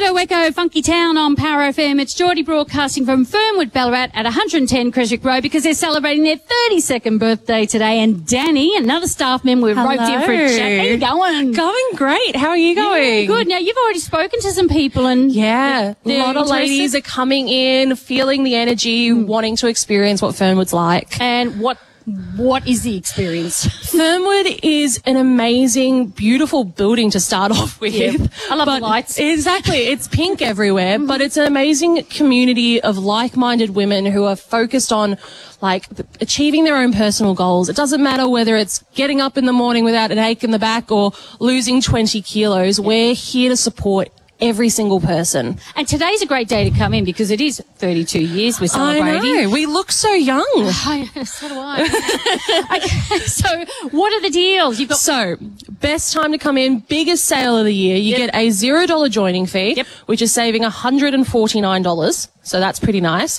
Wecco, Funky Town on Power FM. It's Geordie broadcasting from Fernwood, Ballarat at 110 Creswick Road because they're celebrating their 32nd birthday today. And Danny, another staff member, we've roped in for a chat. How you going? Going great. How are you going? Yeah, good. Now, you've already spoken to some people and... Yeah, a lot of ladies are coming in, feeling the energy, wanting to experience what Fernwood's like. And what is the experience? Fernwood is an amazing, beautiful building to start off with. Yep. I love the lights. Exactly. It's pink everywhere, but it's an amazing community of like-minded women who are focused on achieving their own personal goals. It doesn't matter whether it's getting up in the morning without an ache in the back or losing 20 kilos. Yep. We're here to support every single person. And today's a great day to come in because it is 32 years we're celebrating. I know. We look so young. So do I. Okay, so what are the deals? So, best time to come in, biggest sale of the year. You get a $0 joining fee, which is saving $149. So that's pretty nice.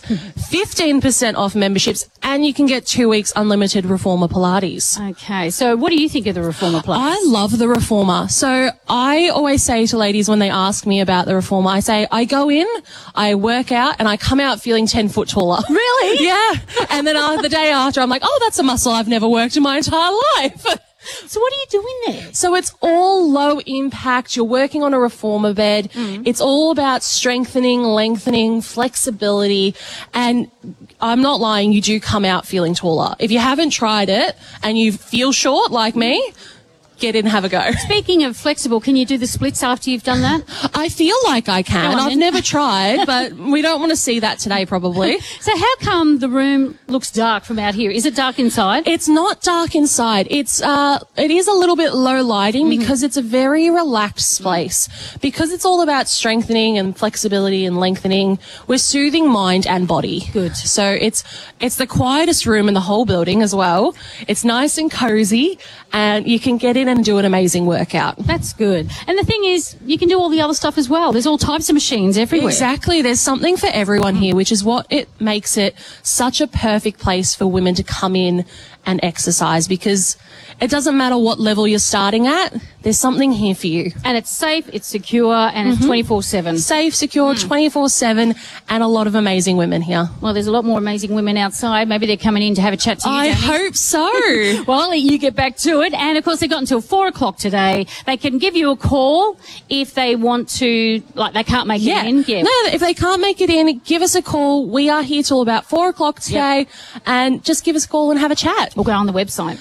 15% off memberships, and you can get 2 weeks unlimited Reformer Pilates. Okay, so what do you think of the Reformer Pilates? I love the Reformer. So I always say to ladies when they ask me about the Reformer, I say, I go in, I work out, and I come out feeling 10 foot taller. Really? Yeah. And then the day after, I'm like, oh, that's a muscle I've never worked in my entire life. So what are you doing there? So it's all low impact. You're working on a reformer bed. It's all about strengthening, lengthening, flexibility. And I'm not lying, you do come out feeling taller. If you haven't tried it and you feel short like me, get in and have a go. Speaking of flexible, can you do the splits after you've done that? I feel like I can. I've never tried, but we don't want to see that today probably. So how come the room looks dark from out here? Is it dark inside? It's not dark inside. It is a little bit low lighting because it's a very relaxed space. Because it's all about strengthening and flexibility and lengthening, we're soothing mind and body. Good. So it's the quietest room in the whole building as well. It's nice and cozy, and you can get in and do an amazing workout. That's good. And the thing is, you can do all the other stuff as well. There's all types of machines everywhere. Exactly. There's something for everyone here, which is what it makes it such a perfect place for women to come in and exercise, because it doesn't matter what level you're starting at, there's something here for you. And it's safe, it's secure, and it's 24/7. Safe, secure, 24/7, and a lot of amazing women here. Well, there's a lot more amazing women outside. Maybe they're coming in to have a chat to you, I Danny. hope so. Well, I'll let you get back to it. And, of course, they've got until 4 o'clock today. They can give you a call if they want to, they can't make it in. Yeah. No, if they can't make it in, give us a call. We are here till about 4 o'clock today, and just give us a call and have a chat. Or go on the website.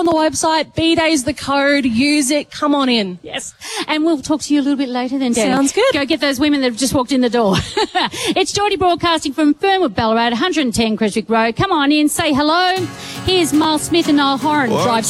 B-Day's the code. Use it. Come on in. Yes. And we'll talk to you a little bit later then, Danny. Sounds good. Go get those women that have just walked in the door. It's Geordie broadcasting from Fernwood, Ballarat, 110 Creswick Road. Come on in, say hello. Here's Miles Smith and Niall Horan. Drive